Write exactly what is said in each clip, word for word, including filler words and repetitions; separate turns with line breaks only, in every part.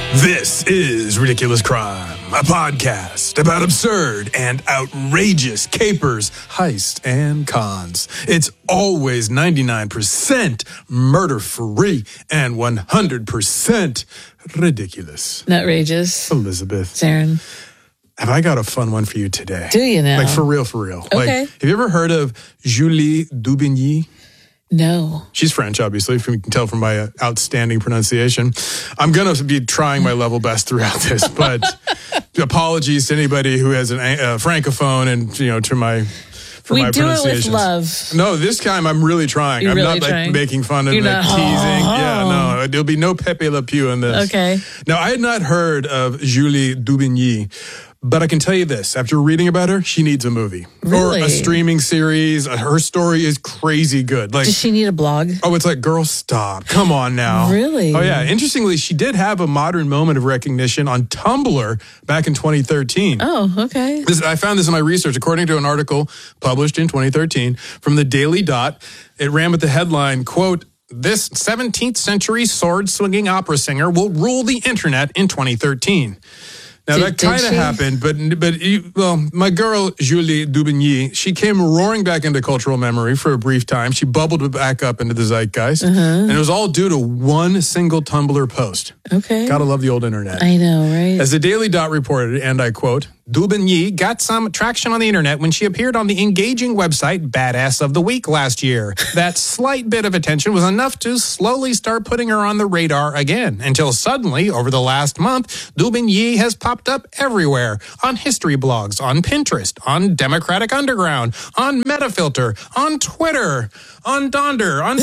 This is Ridiculous Crime, a podcast about absurd and outrageous capers, heists, and cons. It's always ninety-nine percent murder-free and one hundred percent ridiculous.
Outrageous.
Elizabeth.
Saren.
Have I got a fun one for you today?
Do you now?
Like, for real, for real.
Okay.
Like, have you ever heard of Julie Dubigny?
No.
She's French, obviously, if you can tell from my uh, outstanding pronunciation. I'm going to be trying my level best throughout this, but apologies to anybody who has a uh, francophone and, you know, to my for
we
my
do it with
pronunciations.
love.
No, this time I'm really trying.
You're
I'm
really
not like
trying?
making fun of
You're
like,
not,
teasing.
oh.
Yeah, no, there'll be no Pepe Le Pew in this.
Okay.
Now, I had not heard of Julie Dubigny, but I can tell you this, after reading about her, she needs a movie.
Really?
Or a streaming series. Her story is crazy good. Like,
Does she need a blog?
oh, it's like, girl, stop. Come on now.
Really?
Oh, yeah. Interestingly, she did have a modern moment of recognition on Tumblr back in twenty thirteen.
Oh, okay.
This, I found this in my research. According to an article published in twenty thirteen from the Daily Dot, it ran with the headline, quote, "This seventeenth century sword-swinging opera singer will rule the internet in twenty thirteen. Now,
Did-
that kind
did
of
she?
happened, but, but you- well, my girl, Julie Dubigny, she came roaring back into cultural memory for a brief time. She bubbled back up into the zeitgeist, and it was all due to one single Tumblr post.
Okay.
Gotta love the old internet.
I know, right?
As the Daily Dot reported, and I quote, "Dubigny got some traction on the internet when she appeared on the engaging website Badass of the Week last year. That slight bit of attention was enough to slowly start putting her on the radar again, until suddenly, over the last month, Dubigny has popped up everywhere, on history blogs, on Pinterest, on Democratic Underground, on Metafilter, on Twitter, on Donder, on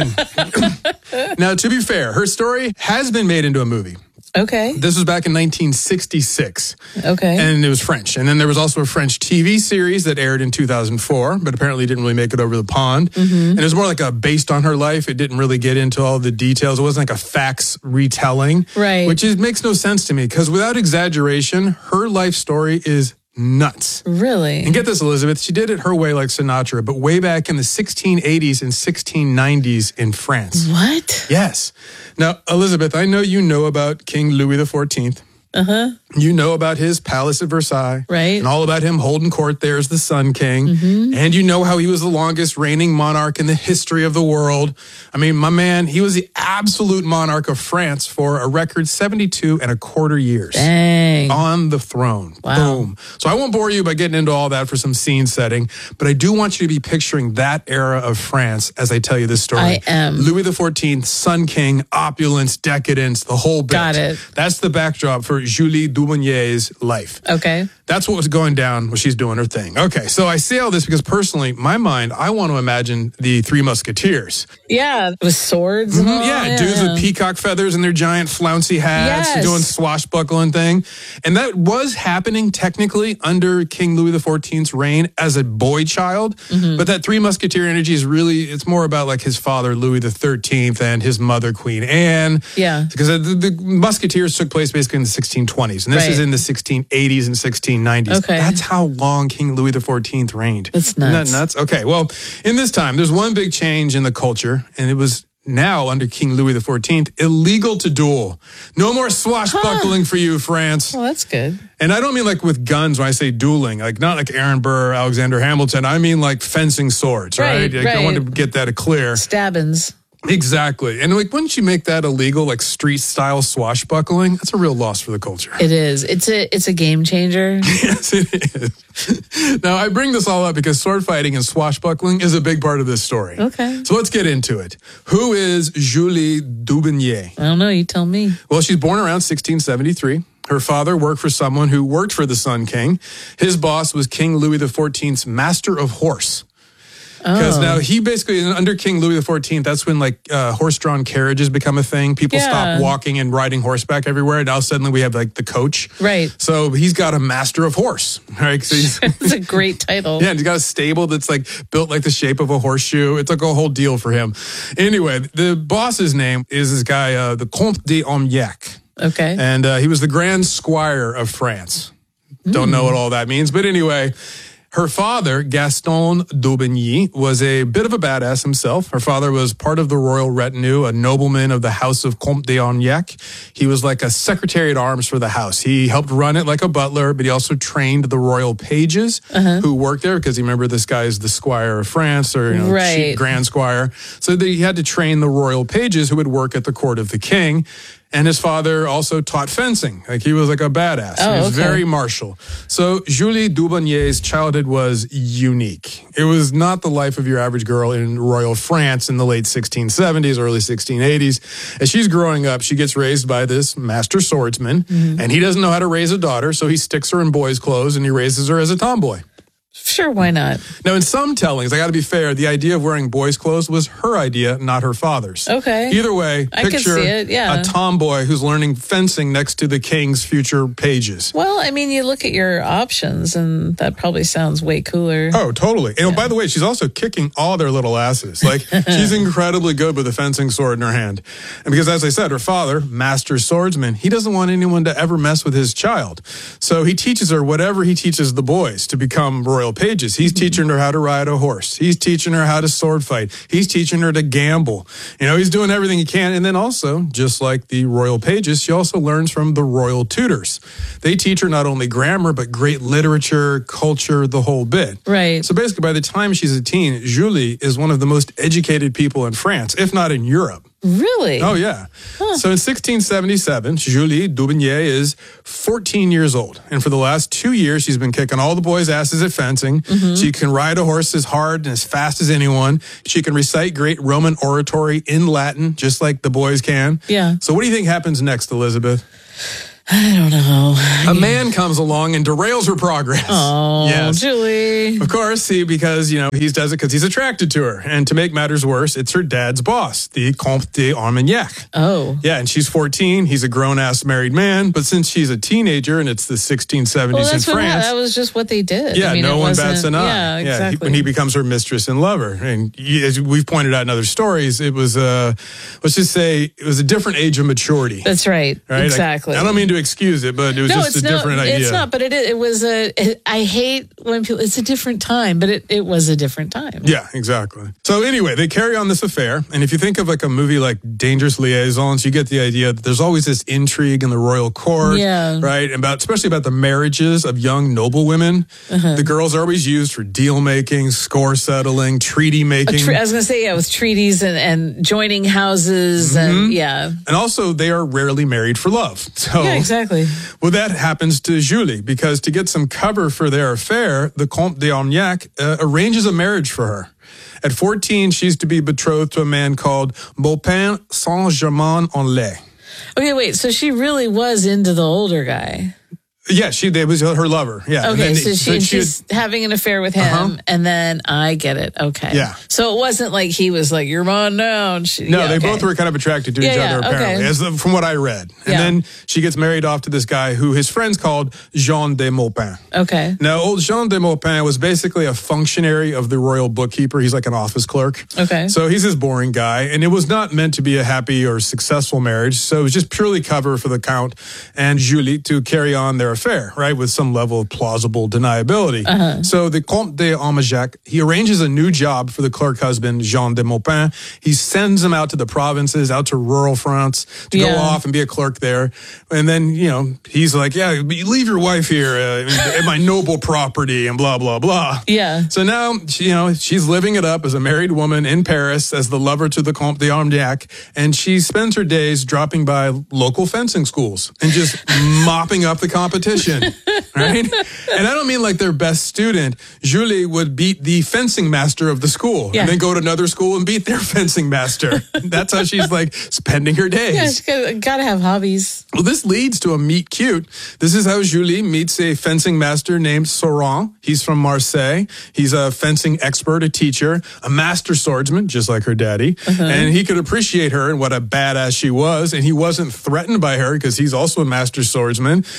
Blitzen." Now, to be fair, her story has been made into a movie.
Okay.
This was back in nineteen sixty-six.
Okay.
And it was French. And then there was also a French T V series that aired in two thousand four, but apparently didn't really make it over the pond. Mm-hmm. And it was more like a based on her life. It didn't really get into all the details. It wasn't like a facts retelling.
Right.
Which is, makes no sense to me because without exaggeration, her life story is nuts.
Really?
And get this, Elizabeth, she did it her way like Sinatra, but way back in the sixteen eighties and sixteen nineties in France.
What?
Yes. Now, Elizabeth, I know you know about King Louis the fourteenth.
Uh-huh.
You know about his palace at Versailles.
Right.
And all about him holding court there as the Sun King.
Mm-hmm.
And you know how he was the longest reigning monarch in the history of the world. I mean, my man, he was the absolute monarch of France for a record seventy-two and a quarter years.
Dang.
On the throne.
Wow.
Boom. So I won't bore you by getting into all that for some scene setting, but I do want you to be picturing that era of France as I tell you this story.
I am.
Louis the fourteenth, Sun King, opulence, decadence, the whole bit.
Got it.
That's the backdrop for Julie Dubigny's life.
Okay.
That's what was going down when she's doing her thing. Okay, so I say all this because personally, my mind, I want to imagine the Three Musketeers.
Yeah. With swords and all.
Yeah, dudes with peacock feathers and their giant flouncy hats,
Yes.
doing swashbuckling thing. And that was happening technically under King Louis the fourteenth's reign as a boy child.
Mm-hmm.
But that Three Musketeer energy is really, it's more about like his father, Louis the thirteenth, and his mother, Queen Anne.
Yeah.
Because the, the Musketeers took place basically in the sixteen twenties. And this
Right.
is in the sixteen eighties and sixteen nineties.
Okay.
That's how long King Louis the fourteenth reigned.
That's
Isn't that
nuts.
nuts? Okay, well, in this time, there's one big change in the culture, and it was now under King Louis the fourteenth, illegal to duel. No more swashbuckling for you, France.
Well, that's good.
And I don't mean like with guns when I say dueling, like not like Aaron Burr, Alexander Hamilton. I mean like fencing swords, right?
Right,
Like, I
right.
want to get that clear.
Stabbins.
Exactly. And like, wouldn't you make that illegal, like street style swashbuckling? That's a real loss for the culture.
It is. It's a it's a game changer.
Yes, it is. Now, I bring this all up because sword fighting and swashbuckling is a big part of this story.
Okay.
So let's get into it. Who is Julie Dubigny?
I don't know. You tell me.
Well, she's born around sixteen seventy-three. Her father worked for someone who worked for the Sun King. His boss was King Louis the fourteenth's master of horse. Because
Oh.
now he basically, under King Louis the fourteenth, that's when like uh, horse-drawn carriages become a thing. People
Yeah.
stop walking and riding horseback everywhere. Now suddenly we have like the coach.
Right.
So he's got a master of horse. Right. So he's,
It's a great title.
yeah, and he's got a stable that's like built like the shape of a horseshoe. It's like a whole deal for him. Anyway, the boss's name is this guy, uh, the Comte d'Armagnac.
Okay.
And uh, he was the Grand Squire of France. Don't know what all that means. But anyway, Her father, Gaston d'Aubigny, was a bit of a badass himself. Her father was part of the royal retinue, a nobleman of the House of Comte d'Armagnac. He was like a secretary at arms for the house. He helped run it like a butler, but he also trained the royal pages uh-huh. who worked there, because you remember this guy is the squire of France, or you know,
right.
chief grand squire. So they, he had to train the royal pages who would work at the court of the king. And his father also taught fencing. Like, he was like a badass.
Oh,
he was
okay.
very martial. So Julie d'Aubigny's childhood was unique. It was not the life of your average girl in royal France in the late sixteen seventies, early sixteen eighties. As she's growing up, she gets raised by this master swordsman, mm-hmm. and he doesn't know how to raise a daughter, so he sticks her in boys' clothes and he raises her as a tomboy.
Sure, why not?
Now, in some tellings, I got to be fair, the idea of wearing boys' clothes was her idea, not her father's.
Okay.
Either way,
I can
picture
see it, yeah.
a tomboy who's learning fencing next to the king's future pages.
Well, I mean, you look at your options, and that probably sounds way cooler.
Oh, totally. And yeah. by the way, she's also kicking all their little asses. Like, she's incredibly good with a fencing sword in her hand. And because, as I said, her father, master swordsman, he doesn't want anyone to ever mess with his child. So he teaches her whatever he teaches the boys to become royal pages. He's mm-hmm. teaching her how to ride a horse. He's teaching her how to sword fight. He's teaching her to gamble. You know, he's doing everything he can. And then also, just like the royal pages, she also learns from the royal tutors. They teach her not only grammar, but great literature, culture, the whole bit.
Right.
So basically, by the time she's a teen, Julie is one of the most educated people in France, if not in Europe.
Really?
Oh, yeah.
Huh.
So in sixteen seventy-seven, Julie d'Aubigny is fourteen years old. And for the last two years, she's been kicking all the boys' asses at fencing. Mm-hmm. She can ride a horse as hard and as fast as anyone. She can recite great Roman oratory in Latin, just like the boys can.
Yeah.
So what do you think happens next, Elizabeth?
I don't know.
A man comes along and derails her progress.
Oh,
yes.
Julie.
Of course, see, because, you know, he does it because he's attracted to her. And to make matters worse, it's her dad's boss, the Comte d'Armagnac.
Oh.
Yeah, and she's fourteen. He's a grown-ass married man. But since she's a teenager and it's the sixteen seventies
well, that's
in
what,
France.
That was just what they did.
Yeah,
I mean,
no one bats an eye.
Yeah, exactly.
Yeah, he, when he becomes her mistress and lover. And he, as we've pointed out in other stories, it was, uh, let's just say, it was a different age of maturity.
That's right. right? Exactly.
I, I don't mean to excuse it, but it was
no,
just
it's
a different
no,
idea.
It's not, but it it was a. It, I hate when people. It's a different time, but it, it was a different time.
Yeah, exactly. So anyway, they carry on this affair, and if you think of like a movie like Dangerous Liaisons, you get the idea that there's always this intrigue in the royal court,
yeah.
right? And about especially about the marriages of young noble women. Uh-huh. The girls are always used for deal making, score settling, treaty making.
Tre- I was going to say, yeah, with treaties and, and joining houses, mm-hmm. and yeah,
and also they are rarely married for love. So
yeah, exactly.
Well, that happens to Julie, because to get some cover for their affair, the Comte d'Armagnac uh, arranges a marriage for her. At fourteen, she's to be betrothed to a man called Beaupin Saint-Germain-en-Laye.
Okay, wait, so she really was into the older guy.
Yeah, she that was her lover. Yeah.
Okay,
then,
so, she,
so she
she's
had,
having an affair with him, uh-huh. and then I get it. Okay.
Yeah.
So it wasn't like he was like, "You're on now." She,
no,
yeah,
they
okay.
both were kind of attracted to
yeah,
each
yeah,
other, apparently,
okay.
as the, from what I read. And
yeah.
then she gets married off to this guy who his friends called Jean de Maupin.
Okay.
Now, old Jean de Maupin was basically a functionary of the royal bookkeeper. He's like an office clerk.
Okay.
So he's this boring guy, and it was not meant to be a happy or successful marriage. So it was just purely cover for the Count and Julie to carry on their affair, right, with some level of plausible deniability. Uh-huh. So the Comte d'Armagnac, he arranges a new job for the clerk husband, Jean de Maupin. He sends him out to the provinces, out to rural France to
yeah.
go off and be a clerk there. And then, you know, he's like, yeah, leave your wife here uh, at my noble property and blah, blah, blah.
Yeah.
So now, she, you know, she's living it up as a married woman in Paris as the lover to the Comte d'Armagnac. And she spends her days dropping by local fencing schools and just mopping up the competition, right? And I don't mean like their best student. Julie would beat the fencing master of the school
yeah.
and then go to another school and beat their fencing master. That's how she's like spending her days.
Yeah, she's gotta, gotta have hobbies.
Well, this leads to a meet cute. This is how Julie meets a fencing master named Sauron. He's from Marseille. He's a fencing expert, a teacher, a master swordsman, just like her daddy. Uh-huh. And he could appreciate her and what a badass she was. And he wasn't threatened by her because he's also a master swordsman. And so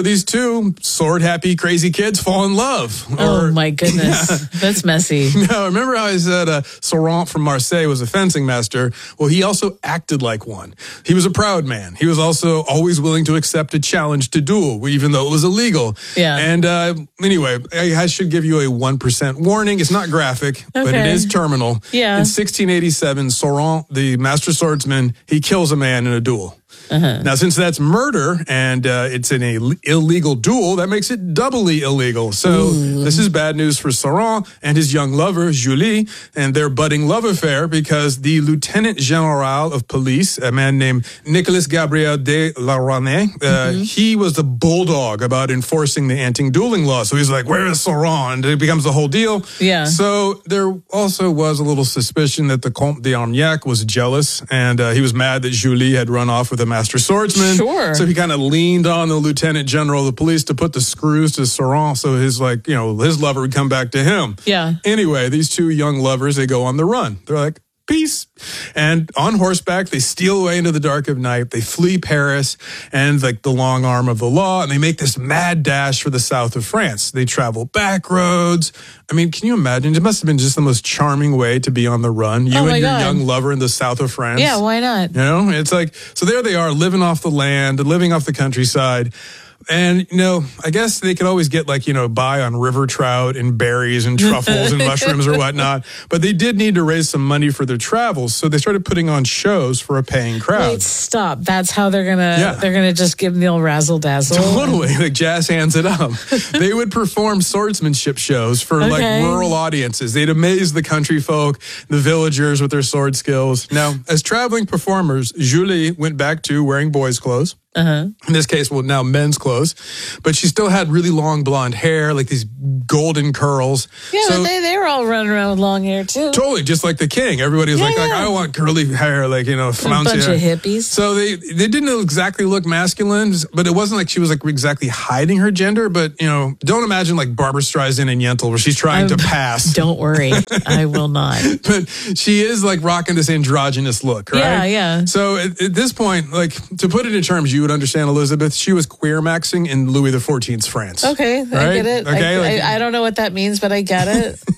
these two sword-happy, crazy kids fall in love.
Oh,
Or-
my goodness.
Yeah.
That's messy.
No, remember how I said uh, Sauron from Marseille was a fencing master? Well, he also acted like one. He was a proud man. He was also always willing to accept a challenge to duel, even though it was illegal.
Yeah.
And uh, anyway, I, I should give you a one percent warning. It's not graphic, but it
Okay.
is terminal.
Yeah.
In sixteen eighty-seven, Sauron, the master swordsman, he kills a man in a duel.
Uh-huh.
Now, since that's murder and uh, it's an Ill- illegal duel, that makes it doubly illegal. So this is bad news for Sauron and his young lover, Julie, and their budding love affair because the Lieutenant General of Police, a man named Nicolas Gabriel de la Ronnais, uh,
Mm-hmm.
he was the bulldog about enforcing the anti-dueling law. So he's like, where is Sauron? And it becomes the whole deal.
Yeah.
So there also was a little suspicion that the Comte d'Armagnac was jealous and uh, he was mad that Julie had run off with a master swordsman.
Sure.
So he kind of leaned on the lieutenant general of the police to put the screws to Sauron so his, like, you know, his lover would come back to him.
Yeah.
Anyway, these two young lovers, they go on the run. They're like, peace. And on horseback, they steal away into the dark of night. They flee Paris and like the long arm of the law, and they make this mad dash for the south of France. They travel back roads. I mean, can you imagine? It must have been just the most charming way to be on the run. You
Oh
and
my
your
God.
young lover in the south of France.
Yeah, why not?
You know, it's like, so there they are living off the land, living off the countryside. And, you know, I guess they could always get like, you know, by on river trout and berries and truffles and mushrooms or whatnot. But they did need to raise some money for their travels. So they started putting on shows for a paying crowd.
Wait, stop. That's how they're gonna
Yeah.
they're gonna just give them the old razzle dazzle.
Totally, like jazz hands it up. They would perform swordsmanship shows for like
Okay.
rural audiences. They'd amaze the country folk, the villagers with their sword skills. Now, as traveling performers, Julie went back to wearing boys' clothes.
Uh-huh.
In this case, well, now men's clothes, but she still had really long blonde hair, like these golden curls.
Yeah,
So-
but they, they were all running around with long hair too.
Totally, just like the king. Everybody was
Yeah,
like, like,
yeah.
I want curly hair, like, you know,
A
flouncy
bunch
hair.
of hippies.
So they they didn't exactly look masculine, but it wasn't like she was like exactly hiding her gender. But, you know, don't imagine like Barbara Streisand and Yentl where she's trying to
Um,
pass.
Don't worry, I will not.
But she is like rocking this androgynous look, right?
Yeah, yeah.
So at, at this point, like to put it in terms you would understand, Elizabeth, she was queer maxing in Louis the fourteenth's France.
Okay, I
Right?
get it.
Okay,
I,
like-
I, I don't know what that means, but I get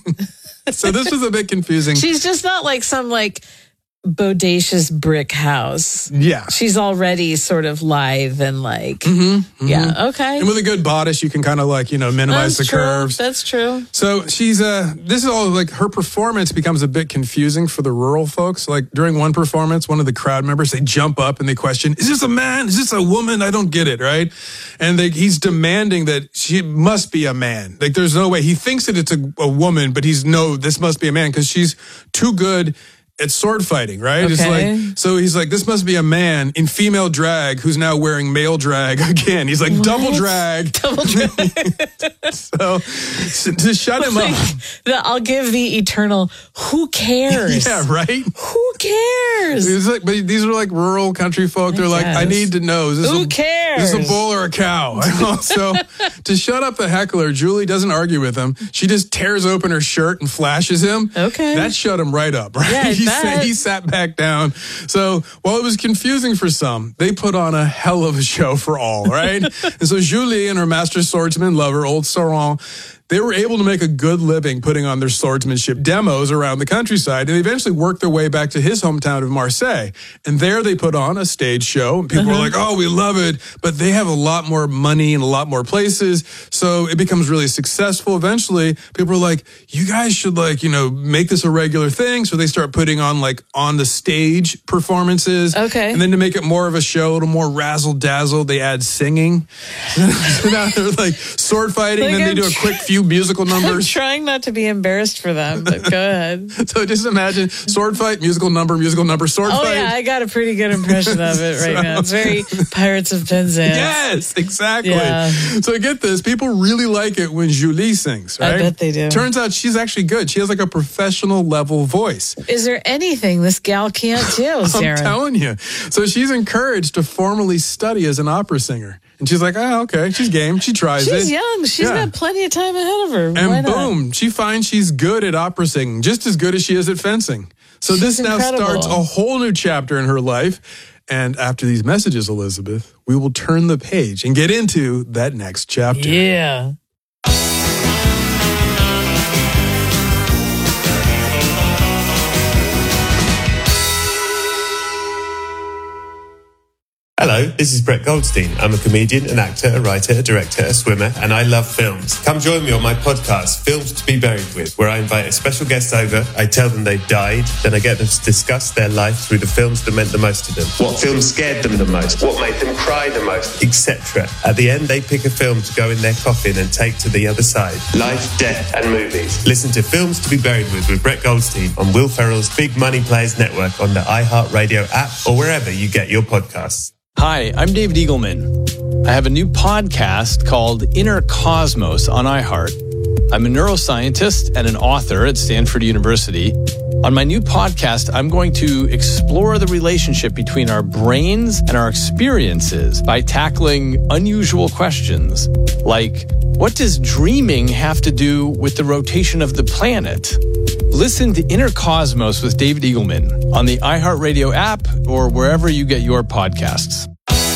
it.
So this was a bit confusing.
She's just not like some like bodacious brick house.
Yeah.
She's already sort of lithe and like, yeah, okay.
And with a good bodice, you can kind of like, you know, minimize
That's
the
true.
curves.
That's true.
So she's uh this is all like her performance becomes a bit confusing for the rural folks. Like during one performance, one of the crowd members, they jump up and they question, is this a man? Is this a woman? I don't get it, right? And they, he's demanding that she must be a man. Like there's no way. He thinks that it's a, a woman, but he's no, this must be a man because she's too good at sword fighting, right? It's
Okay.
like, so he's like, this must be a man in female drag who's now wearing male drag again. He's like, double drag.
Double drag.
So, so to shut him
Like,
up.
the, I'll give the eternal, who cares?
Yeah, right?
Who cares?
It's like, but these are like rural country folk. They're like, I
guess.
need to know. Is this
Who
a,
cares?
Is this a bull or a cow? So to shut up the heckler, Julie doesn't argue with him. She just tears open her shirt and flashes him.
Okay.
That shut him right up, right?
Yeah, I
he,
bet.
sat, he sat back down. So while it was confusing for some, they put on a hell of a show for all, right? And so Julie and her master swordsman lover, old Sauron, they were able to make a good living putting on their swordsmanship demos around the countryside, and they eventually worked their way back to his hometown of Marseille. And there they put on a stage show, and people
Uh-huh.
were like, oh, we love it, but they have a lot more money and a lot more places, so it becomes really successful. Eventually, people were like, you guys should, like, you know, make this a regular thing, so they start putting on, like, on the stage performances.
Okay.
And then to make it more of a show, a little more razzle-dazzle, they add singing. So now they're, like, sword fighting,
Like,
then they
I'm
do a quick few musical
I'm
numbers.
trying not to be embarrassed for them, but go ahead.
So just imagine sword fight, musical number, musical number, sword
Oh
fight.
yeah, I got a pretty good impression of it right now. It's very Pirates of Penzance.
Yes, exactly.
Yeah.
So get this, people really like it when Julie sings,
I
right?
bet they do.
Turns out she's actually good. She has like a professional level voice.
Is there anything this gal can't do,
I'm
Sarah?
telling you. So she's encouraged to formally study as an opera singer. And she's like, oh, okay, she's game. She tries it.
She's young. She's
Yeah.
got plenty of time ahead of her. Why
And
not?
boom, she finds she's good at opera singing, just as good as she is at fencing. So this
She's
now
incredible.
starts a whole new chapter in her life. And after these messages, Elizabeth, we will turn the page and get into that next chapter.
Yeah.
Hello, this is Brett Goldstein. I'm a comedian, an actor, a writer, a director, a swimmer, and I love films. Come join me on my podcast, Films to be Buried With, where I invite a special guest over, I tell them they've died, then I get them to discuss their life through the films that meant the most to them. What films scared them the most, what made them cry the most, et cetera. At the end, they pick a film to go in their coffin and take to the other side. Life, death, and movies. Listen to Films to be Buried With with Brett Goldstein on Will Ferrell's Big Money Players Network on the iHeartRadio app or wherever you get your podcasts.
Hi, I'm David Eagleman. I have a new podcast called Inner Cosmos on iHeart. I'm a neuroscientist and an author at Stanford University. On my new podcast, I'm going to explore the relationship between our brains and our experiences by tackling unusual questions like, what does dreaming have to do with the rotation of the planet? Listen to Inner Cosmos with David Eagleman on the iHeartRadio app or wherever you get your podcasts.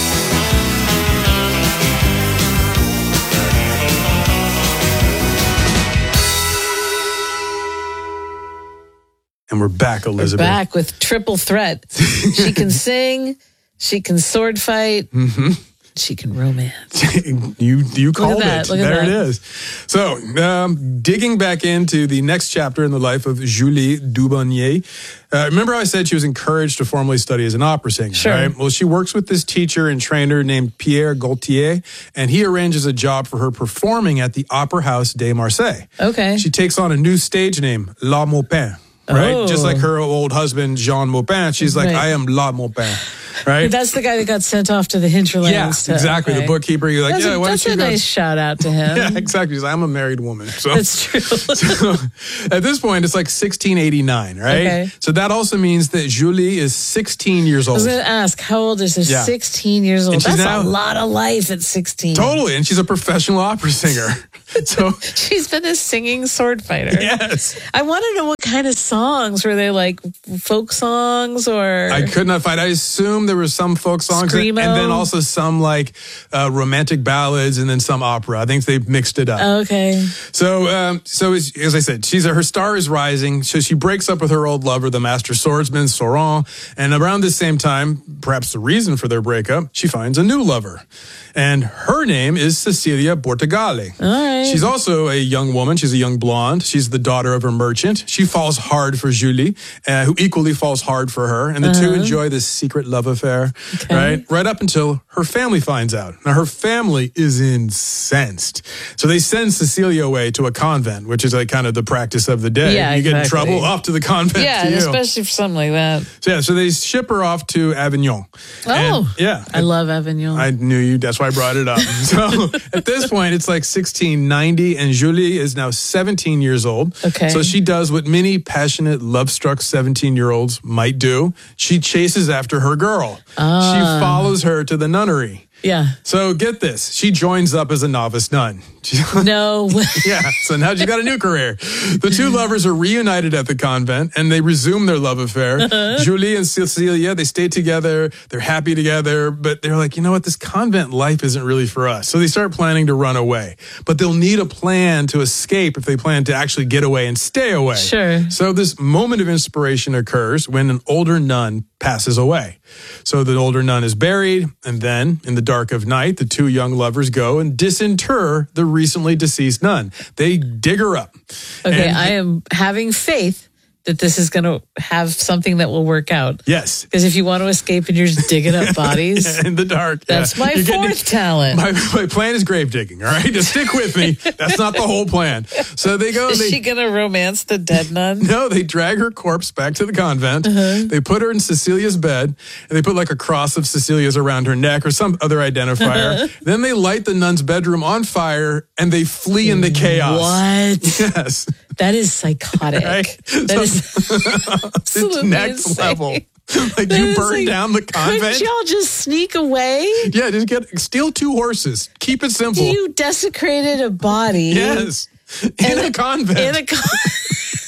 And we're back, Elizabeth.
We're back with triple threat. She can sing, she can sword fight,
mm-hmm.
she can romance.
you you called
Look at that,
it.
look at
There
that.
it is. So, um, digging back into the next chapter in the life of Julie Dubonnier. Uh, remember I said she was encouraged to formally study as an opera singer,
Sure.
right? Well, she works with this teacher and trainer named Pierre Gaultier, and he arranges a job for her performing at the Opera House de Marseille.
Okay.
She takes on a new stage name, La Maupin. Right?
Oh.
Just like her old husband, Jean Maupin. She's like,
Right.
I am La Maupin. Right?
That's the guy that got sent off to the hinterlands.
Yeah,
to-
exactly.
okay.
The bookkeeper. You're like,
That's
yeah,
a,
why
that's
don't
a
you go?
nice shout out to him.
Yeah, exactly. He's like, I'm a married woman. So,
That's true.
so at this point, it's like sixteen eighty-nine, right?
Okay.
So that also means that Julie is sixteen years
I
old.
was going to ask, how old is she?
Yeah.
sixteen years old.
And she's
That's
now-
a lot of life at sixteen.
Totally. And she's a professional opera singer. So,
She's been a singing sword fighter.
yes.
I want to know what kind of songs. Were they like folk songs or?
I could not find. I assume there were some folk songs and, and
Screamo?
then also some like uh, romantic ballads and then some opera. I think they mixed it up.
Okay.
So, um, so as, as I said, she's her star is rising. So she breaks up with her old lover, the master swordsman Sauron, and around the same time, perhaps the reason for their breakup, she finds a new lover, and her name is Cecilia Bortagale.
All right.
She's also a young woman. She's a young blonde. She's the daughter of a merchant. She falls hard for Julie, uh, who equally falls hard for her, and the two enjoy this secret love affair.
Okay.
Right, right up until her family finds out. Now, her family is incensed. So they send Cecilia away to a convent, which is like kind of the practice of the day.
Yeah,
you get in
exactly.
trouble, off to the convent.
Yeah,
to
and
you.
especially for something like that.
So, yeah, so they ship her off to Avignon.
Oh,
And, yeah.
I love Avignon.
I knew you. That's why I brought it up. So at this point, it's like sixteen ninety, and Julie is now seventeen years old.
Okay.
So she does what many passionate, love-struck seventeen-year-olds might do. She chases after her girl.
Ah.
She follows her to the nunnery.
yeah.
So get this. She joins up as a novice nun. She-
No.
yeah, so now she's got a new career. The two lovers are reunited at the convent, and they resume their love affair. Julie and Cecilia, they stay together. They're happy together, but they're like, you know what? This convent life isn't really for us. So they start planning to run away. But they'll need a plan to escape if they plan to actually get away and stay away.
Sure.
So this moment of inspiration occurs when an older nun passes away. So the older nun is buried, and then in the dark of night, the two young lovers go and disinter the recently deceased nun. They dig her up.
Okay,
And-
I am having faith that this is going to have something that will work out.
Yes.
Because if you want to escape and you're just digging up bodies,
In the dark.
that's
yeah.
my
You're getting-
fourth talent.
My, my plan is grave digging, all right? Just stick with me. That's not the whole plan. So they go.
Is
They,
she going to romance the dead nun?
No, they drag her corpse back to the convent.
Uh-huh.
They put her in Cecilia's bed, and they put like a cross of Cecilia's around her neck or some other identifier. Then they light the nun's bedroom on fire, and they flee in the chaos.
What?
Yes.
That is psychotic.
Right?
That
So-
is
It's
absolutely
next
insane.
level. Like
That
you
is
burn
like,
down the convent.
Couldn't y'all just sneak away?
Yeah, just get steal two horses. Keep it simple.
You desecrated a body.
yes. In
And
a convent.
In a con-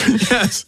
Yes.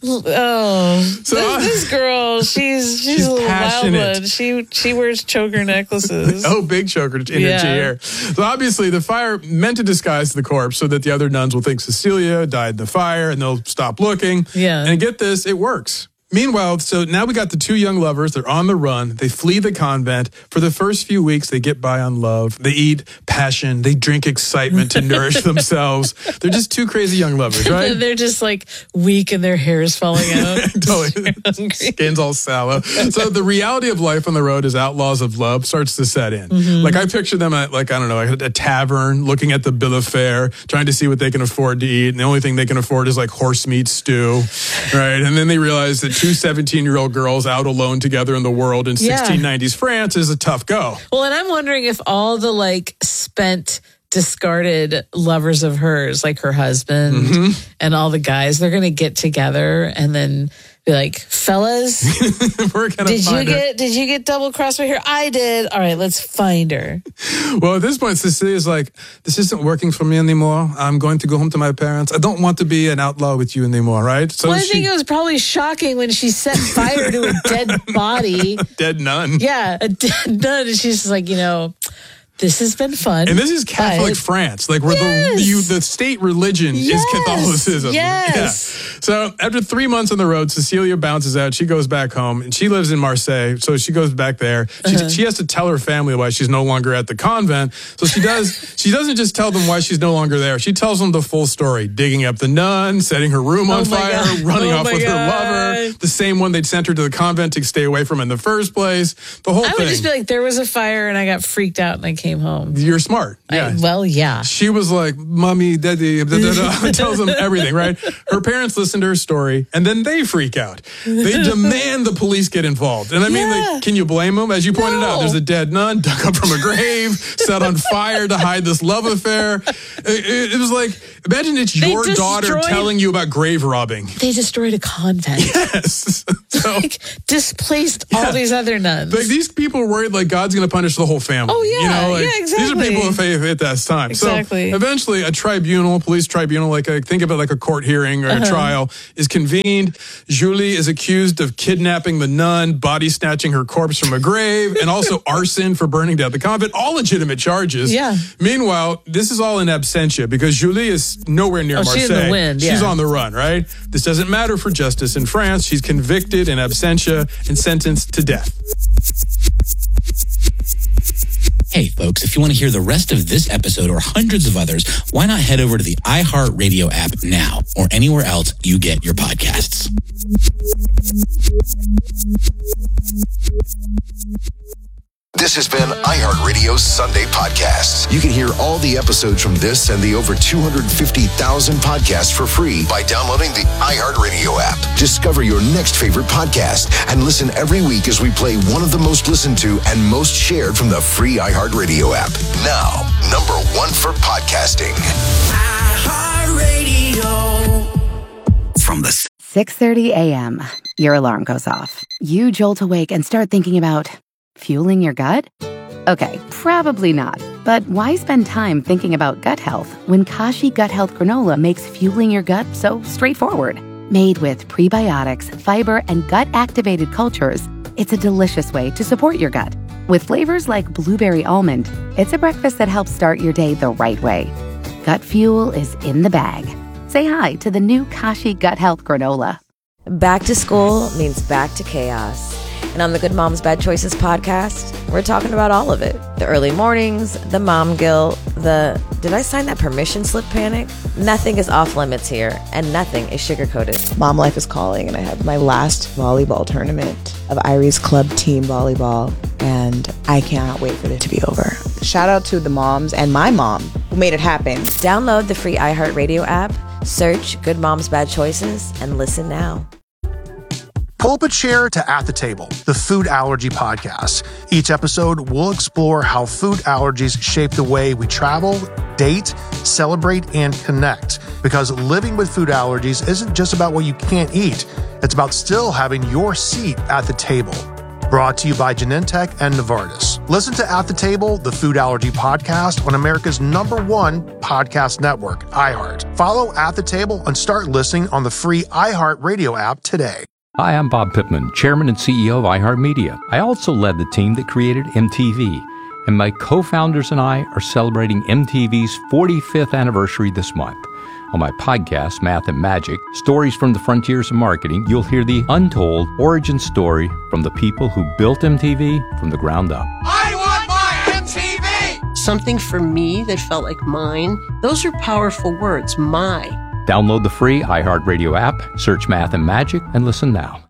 Oh,
So,
this, this girl, she's she's,
She's
a little
passionate.
wild one. She she wears choker necklaces.
Oh, big choker energy
Yeah.
here. So obviously the fire meant to disguise the corpse so that the other nuns will think Cecilia died in the fire and they'll stop looking.
Yeah.
And get this, it works. Meanwhile, so now we got the two young lovers. They're on the run. They flee the convent. For the first few weeks, they get by on love. They eat passion. They drink excitement to nourish themselves. They're just two crazy young lovers, right?
They're just like weak and their hair is falling out.
Totally. Skin's all sallow. So the reality of life on the road as outlaws of love starts to set in. Mm-hmm. Like I picture them at like, I don't know, like a tavern, looking at the bill of fare, trying to see what they can afford to eat. And the only thing they can afford is like horse meat stew, right? And then they realize that two seventeen-year-old girls out alone together in the world in
Yeah.
sixteen nineties France is a tough go.
Well, and I'm wondering if all the like spent, discarded lovers of hers, like her husband
Mm-hmm.
and all the guys, they're going to get together and then be like, fellas,
We're gonna
did you
find her.
get did you get double crossed right here? I did. All right, let's find her.
Well, at this point, Cecilia's like, this isn't working for me anymore. I'm going to go home to my parents. I don't want to be an outlaw with you anymore, right? So
Well, I
she,
think it was probably shocking when she set fire to a dead body.
dead nun.
Yeah, a dead nun. And she's just like, you know, this has been fun.
And this is Catholic
but-
France, like where
Yes.
the you, the state religion
Yes.
is Catholicism.
Yes.
Yeah. So after three months on the road, Cecilia bounces out. She goes back home, and she lives in Marseille. So she goes back there. She,
Uh-huh.
she has to tell her family why she's no longer at the convent. So she does. She doesn't just tell them why she's no longer there. She tells them the full story: digging up the nun, setting her room on
Oh my
fire,
God.
running
Oh
off
my
with her
God.
lover, the same one they'd sent her to the convent to stay away from in the first place. The whole
I
thing.
would just be like, there was a fire and I got freaked out and I came home.
You're smart.
I-
Yeah.
well, yeah.
She was like, mommy, daddy, da, da, da, tells them everything, right? Her parents listen to her story and then they freak out. They demand the police get involved. And I mean,
Yeah.
like, can you blame them? As you pointed
No.
out, there's a dead nun dug up from a grave, set on fire to hide this love affair. It, it- it was like, imagine it's
They
your daughter
destroyed-
telling you about grave robbing.
They destroyed a convent.
Yes. So,
Like, displaced all
Yeah.
these other nuns.
like these people are worried like God's going to punish the whole family.
Oh, yeah.
you know, like,
Yeah,
These are
exactly.
people of faith at that time.
Exactly.
So eventually, a tribunal, police tribunal, like a, think of it like a court hearing or a
Uh-huh.
trial, is convened. Julie is accused of kidnapping the nun, body snatching her corpse from a grave, and also arson for burning down the convent. All legitimate charges.
Yeah.
Meanwhile, this is all in absentia because Julie is nowhere near
Oh,
Marseille.
she's in the wind,
She's
yeah.
on the run, right? This doesn't matter for justice in France. She's convicted in absentia and sentenced to death.
Hey, folks, if you want to hear the rest of this episode or hundreds of others, why not head over to the iHeartRadio app now or anywhere else you get your podcasts?
This has been iHeartRadio's Sunday Podcasts. You can hear all the episodes from this and the over two hundred fifty thousand podcasts for free by downloading the iHeartRadio app. Discover your next favorite podcast and listen every week as we play one of the most listened to and most shared from the free iHeartRadio app. Now, number one for podcasting.
From the six thirty a.m., your alarm goes off. You jolt awake and start thinking about fueling your gut? Okay, probably not. But why spend time thinking about gut health when Kashi Gut Health Granola makes fueling your gut so straightforward? Made with prebiotics, fiber, and gut-activated cultures, it's a delicious way to support your gut. With flavors like blueberry almond, it's a breakfast that helps start your day the right way. Gut fuel is in the bag. Say hi to the new Kashi Gut Health Granola.
Back to school means back to chaos. And on the Good Moms Bad Choices podcast, we're talking about all of it. The early mornings, the mom guilt, the did I sign that permission slip panic? Nothing is off limits here, and nothing is sugar-coated.
Mom life is calling, and I have my last volleyball tournament of Irie's club team volleyball, and I cannot wait for it to be over. Shout out to the moms and my mom who made it happen.
Download the free iHeartRadio app, search Good Moms Bad Choices, and listen now.
Pull up a chair to At the Table, the food allergy podcast. Each episode, we'll explore how food allergies shape the way we travel, date, celebrate, and connect. Because living with food allergies isn't just about what you can't eat. It's about still having your seat at the table. Brought to you by Genentech and Novartis. Listen to At the Table, the Food Allergy Podcast on America's number one podcast network, iHeart. Follow At the Table and start listening on the free iHeart Radio app today.
Hi, I'm Bob Pittman, Chairman and C E O of iHeartMedia. I also led the team that created M T V, and my co-founders and I are celebrating M T V's forty-fifth anniversary this month. On my podcast, Math and Magic, Stories from the Frontiers of Marketing, you'll hear the untold origin story from the people who built M T V from the ground up.
I want my M T V! Something for me that felt like mine. Those are powerful words, my.
Download the free iHeartRadio app, search Math and Magic, and listen now.